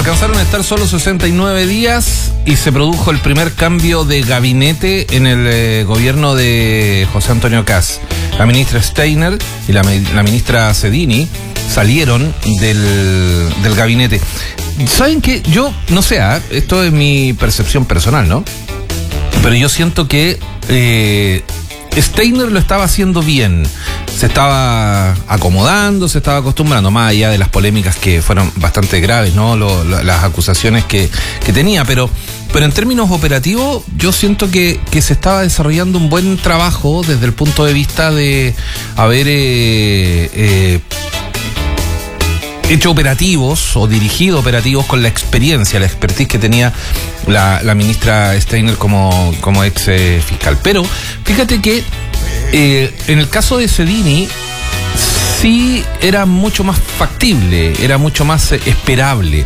Alcanzaron a estar solo 69 días y se produjo el primer cambio de gabinete en el gobierno de José Antonio Kast. La ministra Steiner y la ministra Cedini salieron del gabinete. ¿Saben qué? Yo, no sé, esto es mi percepción personal, ¿no? Pero yo siento que Steiner lo estaba haciendo bien. Se estaba acomodando, se estaba acostumbrando, más allá de las polémicas que fueron bastante graves, ¿no? Las acusaciones que tenía, pero en términos operativos yo siento que se estaba desarrollando un buen trabajo desde el punto de vista de haber hecho operativos o dirigido operativos con la experiencia, la expertise que tenía la ministra Steiner como ex fiscal. Pero fíjate que en el caso de Cedini sí era mucho más factible, era mucho más esperable.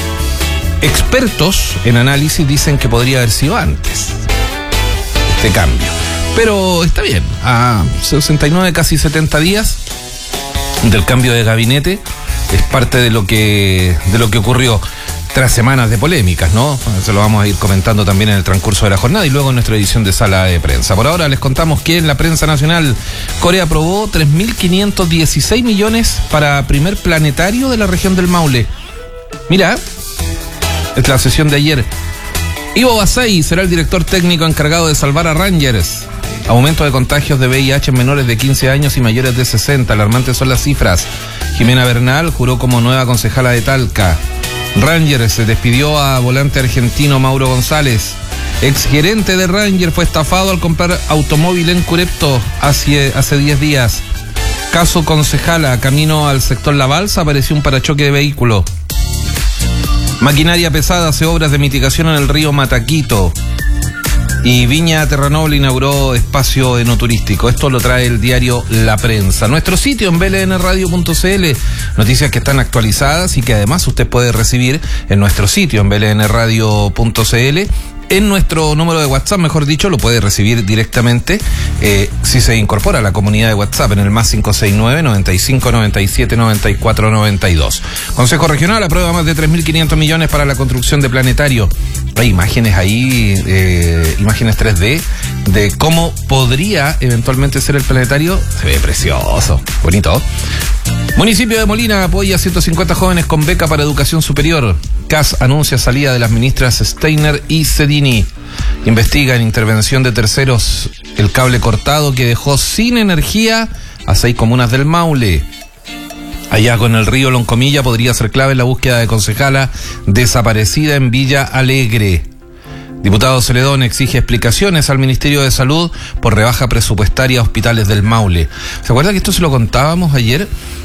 Expertos en análisis dicen que podría haber sido antes este cambio, pero está bien, a 69, casi 70 días del cambio de gabinete es parte de lo que ocurrió tras semanas de polémicas, ¿no? Se lo vamos a ir comentando también en el transcurso de la jornada y luego en nuestra edición de Sala de Prensa. Por ahora les contamos que en la prensa nacional Corea aprobó 3.516 millones para primer planetario de la región del Maule. Mira, es la sesión de ayer. Ivo Basay será el director técnico encargado de salvar a Rangers. Aumento de contagios de VIH en menores de 15 años y mayores de 60. Alarmantes son las cifras. Jimena Bernal juró como nueva concejala de Talca. Rangers se despidió a volante argentino Mauro González. Exgerente de Rangers fue estafado al comprar automóvil en Curepto hace 10 días. Caso concejala, camino al sector La Balsa apareció un parachoque de vehículo. Maquinaria pesada hace obras de mitigación en el río Mataquito. Y Viña Terranoble inauguró espacio enoturístico. Esto lo trae el diario La Prensa. Nuestro sitio en blnradio.cl. Noticias que están actualizadas y que además usted puede recibir en nuestro sitio en blnradio.cl. En nuestro número de WhatsApp, mejor dicho, lo puede recibir directamente si se incorpora a la comunidad de WhatsApp en el más 569 95 97 94 92. Consejo Regional aprueba más de 3.500 millones para la construcción de planetario. Hay imágenes ahí, imágenes 3D de cómo podría eventualmente ser el planetario. Se ve precioso, bonito. Municipio de Molina apoya a 150 jóvenes con beca para educación superior. Kast anuncia salida de las ministras Steiner y Cedini. Investiga en intervención de terceros el cable cortado que dejó sin energía a 6 comunas del Maule. Hallazgo en el río Loncomilla podría ser clave en la búsqueda de concejala desaparecida en Villa Alegre. Diputado Celedón exige explicaciones al Ministerio de Salud por rebaja presupuestaria a hospitales del Maule. ¿Se acuerda que esto se lo contábamos ayer?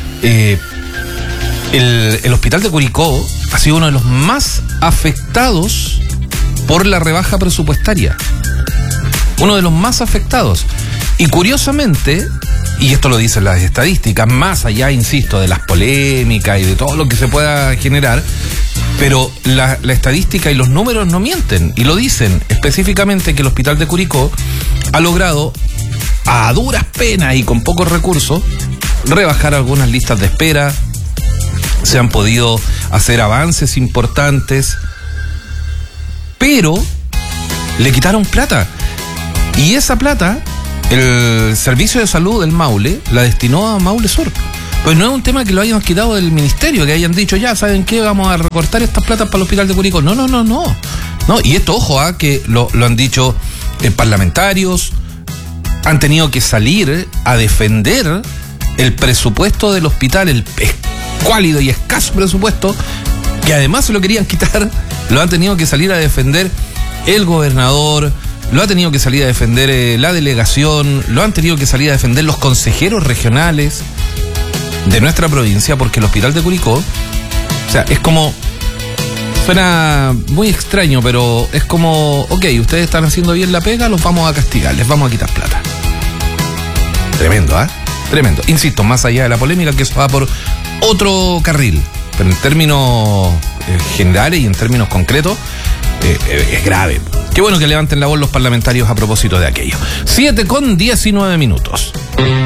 El hospital de Curicó ha sido uno de los más afectados por la rebaja presupuestaria. Uno de los más afectados. Y curiosamente, y esto lo dicen las estadísticas, más allá, insisto, de las polémicas y de todo lo que se pueda generar, pero la estadística y los números no mienten, y lo dicen específicamente que el hospital de Curicó ha logrado, a duras penas y con pocos recursos, rebajar algunas listas de espera. Se han podido hacer avances importantes, pero le quitaron plata. Y esa plata, el Servicio de Salud del Maule la destinó a Maule Sur. Pues no es un tema que lo hayan quitado del ministerio, que hayan dicho, ya, ¿saben qué? Vamos a recortar estas platas para el hospital de Curicó. No. Y esto, ojo, que lo han dicho parlamentarios, han tenido que salir a defender el presupuesto del hospital, el escuálido y escaso presupuesto, que además se lo querían quitar. Lo han tenido que salir a defender el gobernador, lo ha tenido que salir a defender la delegación, lo han tenido que salir a defender los consejeros regionales de nuestra provincia, porque el hospital de Curicó, o sea, es como, suena muy extraño, pero es como, ok, ustedes están haciendo bien la pega, los vamos a castigar, les vamos a quitar plata. Tremendo, tremendo. Insisto, más allá de la polémica, que eso va por otro carril, pero en términos generales y en términos concretos es grave. Qué bueno que levanten la voz los parlamentarios a propósito de aquello. 7:19.